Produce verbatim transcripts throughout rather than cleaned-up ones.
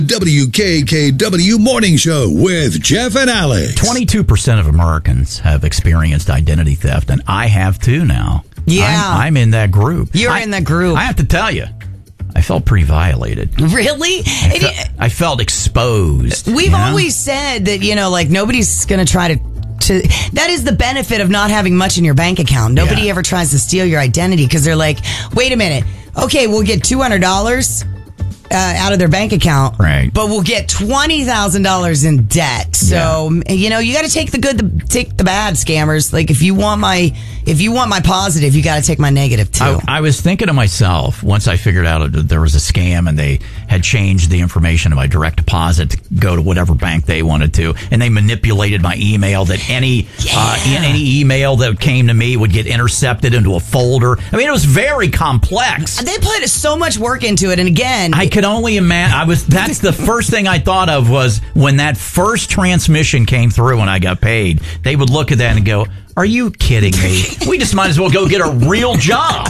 W K K W Morning Show with Jeff and Alex. twenty-two percent of Americans have experienced identity theft, and I have too now. Yeah. I'm, I'm in that group. You're I, in that group. I have to tell you, I felt pretty violated. Really? I, fe- I felt exposed. We've you know? always said that, you know, like nobody's going to try to, to. That is the benefit of not having much in your bank account. Nobody Yeah. ever tries to steal your identity because they're like, wait a minute. Okay, we'll get two hundred dollars uh, out of their bank account. Right. But we'll get twenty thousand dollars in debt. So, yeah. you know, you got to take the good, the, take the bad, scammers. Like, if you want my, if you want my positive, you got to take my negative, too. I, I was thinking to myself, once I figured out that there was a scam and they had changed the information of my direct deposit to go to whatever bank they wanted to, and they manipulated my email, that any Yeah. uh, any email that came to me would get intercepted into a folder. I mean, it was very complex. They put so much work into it. And again, I could only imagine. I was. That's the first thing I thought of was when that first transmission came through when I got paid. They would look at that and go, "Are you kidding me? We just might as well go get a real job.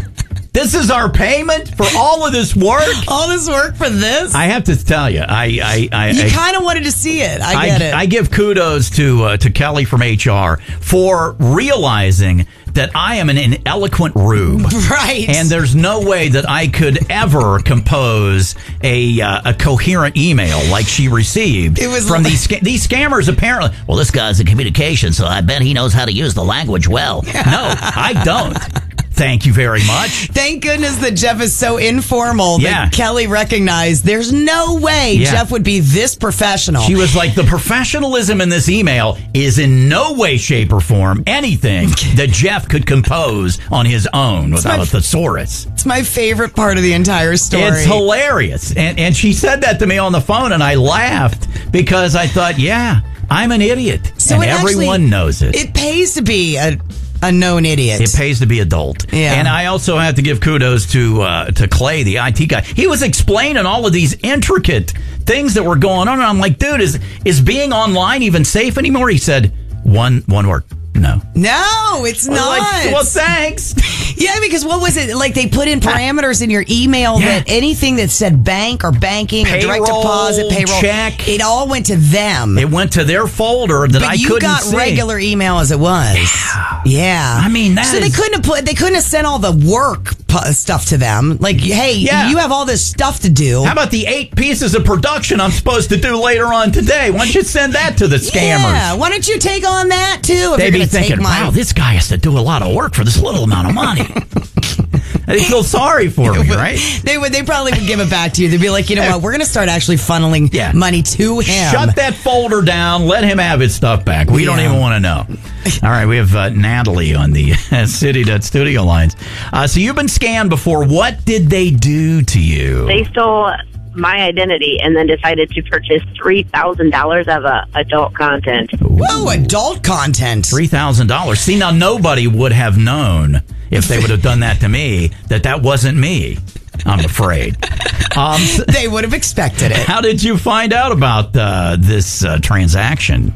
This is our payment for all of this work. all this work for this? I have to tell you, I, I, I, You I kind of wanted to see it. I get I, it. I give kudos to uh, to Kelly from H R for realizing that I am an, an eloquent rube. Right. And there's no way that I could ever compose a uh, a coherent email like she received It was from like- these sca- these scammers. Apparently, well, this guy's in communication, so I bet he knows how to use the language well. No, I don't. Thank you very much. Thank goodness that Jeff is so informal Yeah. that Kelly recognized there's no way Yeah. Jeff would be this professional. She was like, the professionalism in this email is in no way, shape, or form anything that Jeff could compose on his own without my- a thesaurus. It's my favorite part of the entire story. It's hilarious. And, and she said that to me on the phone, and I laughed because I thought, yeah, I'm an idiot. So and it actually- everyone knows it. It pays to be a, a known idiot. It pays to be adult. Yeah. And I also have to give kudos to uh, to Clay, the I T guy. He was explaining all of these intricate things that were going on. And I'm like, dude, is is being online even safe anymore? He said, one one word. No. No, it's I was not. like, well, thanks. Yeah, because what was it? Like they put in parameters in your email Yeah. that anything that said bank or banking or direct Payroll, deposit, payroll, check. it all went to them. It went to their folder that but I you couldn't got see. regular email as it was. Yeah. Yeah. I mean, that so they is- couldn't have put, they couldn't have sent all the work pu- stuff to them. Like, hey, Yeah. you have all this stuff to do. How about the eight pieces of production I'm supposed to do later on today? Why don't you send that to the scammers? Yeah. Why don't you take on that too? If They'd you're be gonna thinking, take my, wow, this guy has to do a lot of work for this little amount of money. They feel sorry for me, right? They would. They probably would give it back to you. They'd be like, you know what? We're going to start actually funneling Yeah. money to him. Shut that folder down. Let him have his stuff back. We don't Yeah. even want to know. All right, we have uh, Natalie on the uh, City Dot Studio lines. Uh, so you've been scammed before. What did they do to you? They stole my identity and then decided to purchase three thousand dollars of uh, adult content. Whoa, adult content. three thousand dollars. See, now nobody would have known if they would have done that to me that that wasn't me, I'm afraid. Um, so They would have expected it. how did you find out about uh, this uh, transaction?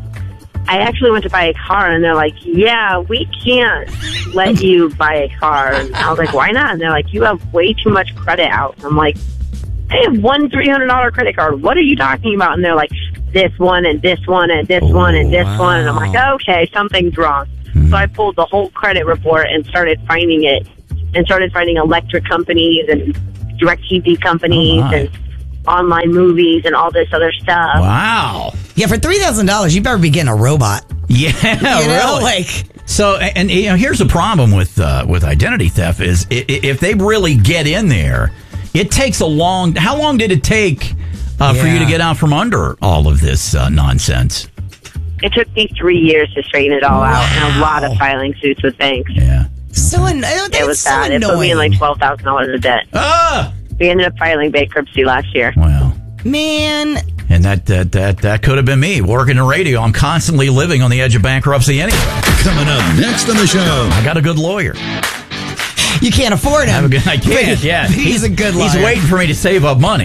I actually went to buy a car, and they're like, yeah, we can't let you buy a car. And I was like, why not? And they're like, you have way too much credit out. And I'm like, I have one three hundred dollars credit card. What are you talking about? And they're like, this one and this one and this one and this wow. one. And I'm like, okay, something's wrong. So I pulled the whole credit report and started finding it, and started finding electric companies and DirecTV companies Oh, my. and online movies and all this other stuff. Wow. Yeah, for three thousand dollars, you better be getting a robot. Yeah, You know, really. like So, and, and you know, here's the problem with uh, with identity theft is i- i- if they really get in there, it takes a long. How long did it take uh, for you Yeah. to get out from under all of this uh, nonsense? It took me three years to straighten it all out, and a lot of filing suits with banks. Yeah. so an- that's It was so bad. It put me in annoying. like twelve thousand dollars of debt. Ah. We ended up filing bankruptcy last year. Well. Man, And that that that that could have been me working in radio. I'm constantly living on the edge of bankruptcy anyway. Coming up next on the show. I got a good lawyer. you can't afford him. I have a good. I can't. But Yeah, he's, a good lawyer. He's waiting for me to save up money.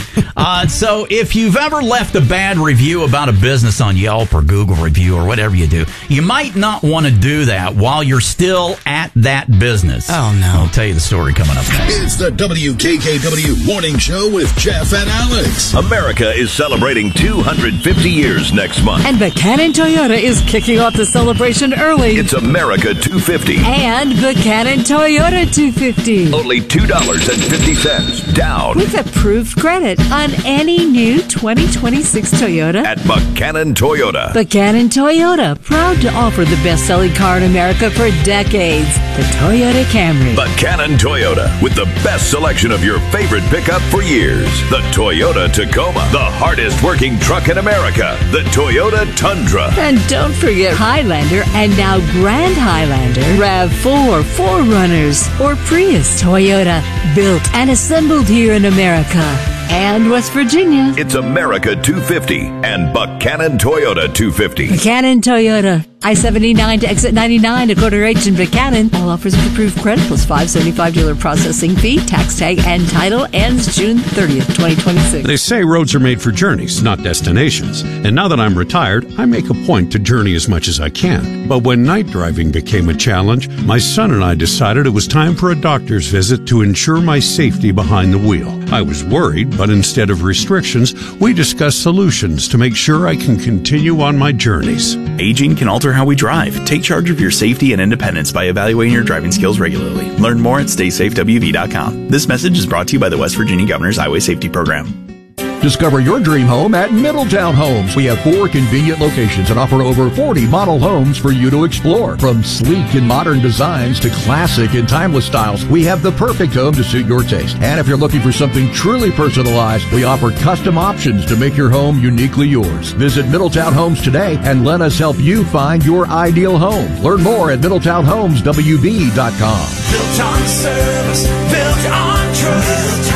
Uh, so if you've ever left a bad review about a business on Yelp or Google Review or whatever you do, you might not want to do that while you're still at that business. Oh, no. I'll tell you the story coming up next. It's the W K K W Morning Show with Jeff and Alex. America is celebrating two hundred fifty years next month. And Buchanan Toyota is kicking off the celebration early. It's America two fifty. And Buchanan Toyota two fifty. Only two dollars and fifty cents down. With approved credit on any new twenty twenty-six Toyota. At Buchanan Toyota. Buchanan Toyota, proud to offer the best-selling car in America for decades, the Toyota Camry. Buchanan Toyota, with the best selection of your favorite pickup for years. The Toyota Tacoma, the hardest working truck in America. The Toyota Tundra. And don't forget Highlander and now Grand Highlander, RAV four, four runners, or Prius. Toyota, built and assembled here in America and West Virginia. It's America two fifty and Buchanan Toyota two fifty. Buchanan Toyota, I seventy-nine to exit ninety-nine, a quarter H in Buchanan. All offers with approved credit plus five seventy-five dealer processing fee, tax tag, and title ends June thirtieth, twenty twenty-six. They say roads are made for journeys, not destinations. And now that I'm retired, I make a point to journey as much as I can. But when night driving became a challenge, my son and I decided it was time for a doctor's visit to ensure my safety behind the wheel. I was worried, but instead of restrictions, we discussed solutions to make sure I can continue on my journeys. Aging can alter how we drive. Take charge of your safety and independence by evaluating your driving skills regularly. Learn more at stay safe W V dot com. This message is brought to you by the West Virginia Governor's Highway Safety Program. Discover your dream home at Middletown Homes. We have four convenient locations and offer over forty model homes for you to explore. From sleek and modern designs to classic and timeless styles, we have the perfect home to suit your taste. And if you're looking for something truly personalized, we offer custom options to make your home uniquely yours. Visit Middletown Homes today and let us help you find your ideal home. Learn more at Middletown Homes W V dot com. Built on service, built on trust.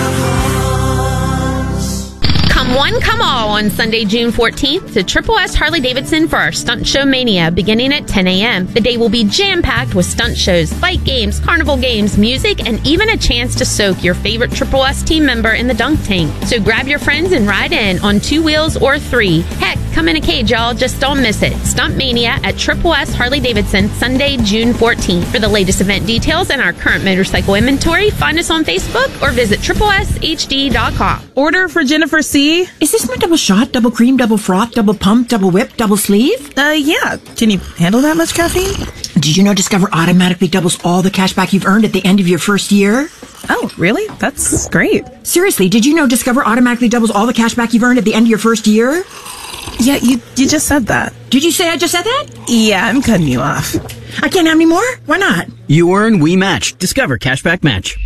Come one, come all on Sunday, June fourteenth to Triple S Harley-Davidson for our Stunt Show Mania beginning at ten a.m. The day will be jam-packed with stunt shows, bike games, carnival games, music, and even a chance to soak your favorite Triple S team member in the dunk tank. So grab your friends and ride in on two wheels or three. Heck, come in a cage, y'all. Just don't miss it. Stunt Mania at Triple S Harley-Davidson, Sunday, June fourteenth. For the latest event details and our current motorcycle inventory, find us on Facebook or visit triple s h d dot com. Order for Jennifer C. Is this my double shot, double cream, double froth, double pump, double whip, double sleeve? Uh, yeah. Can you handle that much caffeine? Did you know Discover automatically doubles all the cash back you've earned at the end of your first year? Oh, really? That's great. Seriously, did you know Discover automatically doubles all the cash back you've earned at the end of your first year? Yeah, you you just said that. Did you say I just said that? Yeah, I'm cutting you off. I can't have any more? Why not? You earn, we match. Discover Cashback Match.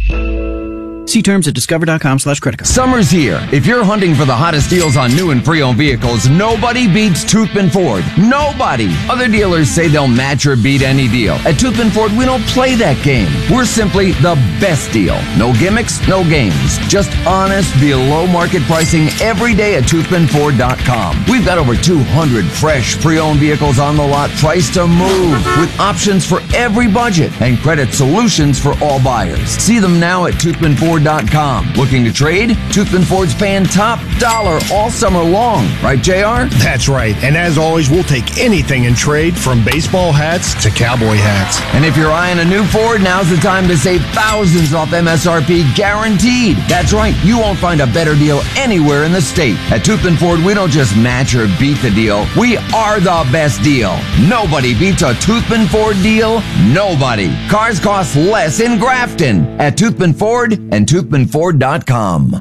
See terms at discover.com slash credit card. Summer's here. If you're hunting for the hottest deals on new and pre-owned vehicles, nobody beats Toothman Ford. Nobody. Other dealers say they'll match or beat any deal. At Toothman Ford, we don't play that game. We're simply the best deal. No gimmicks, no games. Just honest, below market pricing every day at toothman ford dot com. We've got over two hundred fresh pre-owned vehicles on the lot priced to move with options for every budget and credit solutions for all buyers. See them now at toothman ford dot com. Looking to trade? Toothman Ford's paying top dollar all summer long. Right, J R? That's right. And as always, we'll take anything in trade, from baseball hats to cowboy hats. And if you're eyeing a new Ford, now's the time to save thousands off M S R P guaranteed. That's right. You won't find a better deal anywhere in the state. At Toothman Ford, we don't just match or beat the deal. We are the best deal. Nobody beats a Toothman Ford deal. Nobody. Cars cost less in Grafton at Toothman Ford and toothman ford dot com.